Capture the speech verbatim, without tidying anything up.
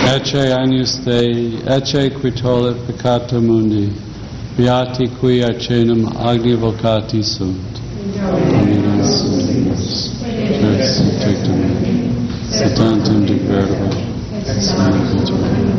Ecce agnus Dei, ecce qui tollit peccata mundi, beati qui acenum agni vocati sunt. Dominus Dominus, Christ tectum, Satantum de verbo, Sanctus